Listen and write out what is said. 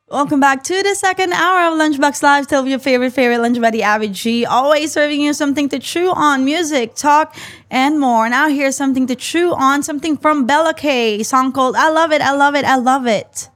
Welcome back to the second hour of Lunchbox Live. Still with your favorite lunch buddy, Abby G. Always serving you something to chew on, music, talk, and more. Now here's something to chew on, something from Bella K. Song called I Love It, I Love It, I Love It.